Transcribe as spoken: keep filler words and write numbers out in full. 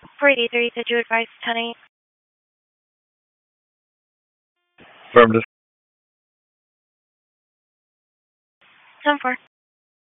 four eighty-three, did you advise ten eight? Affirmative. ten four.